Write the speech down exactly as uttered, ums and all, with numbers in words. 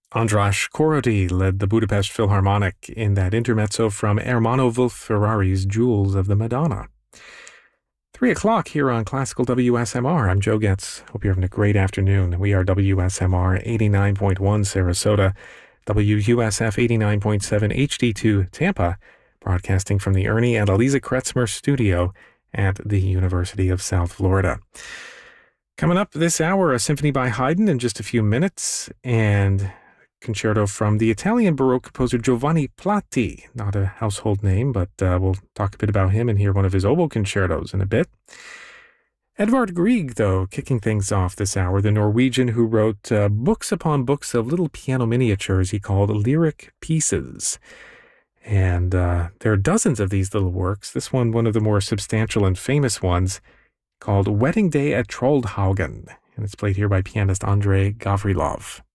Andras Koroty led the Budapest Philharmonic in that intermezzo from Ermanno Wolf-Ferrari's Jewels of the Madonna. Three o'clock here on Classical W S M R. I'm Joe Getz. Hope you're having a great afternoon. We are W S M R eighty-nine point one Sarasota, W U S F eighty-nine point seven H D two Tampa, broadcasting from the Ernie and Eliza Kretzmer studio at the University of South Florida. Coming up this hour, a symphony by Haydn in just a few minutes, and concerto from the Italian Baroque composer Giovanni Platti. Not a household name, but uh, we'll talk a bit about him and hear one of his oboe concertos in a bit. Edvard Grieg, though, kicking things off this hour, the Norwegian who wrote uh, books upon books of little piano miniatures he called lyric pieces. And uh, there are dozens of these little works. This one, one of the more substantial and famous ones, called Wedding Day at Troldhaugen. And it's played here by pianist Andrei Gavrilov.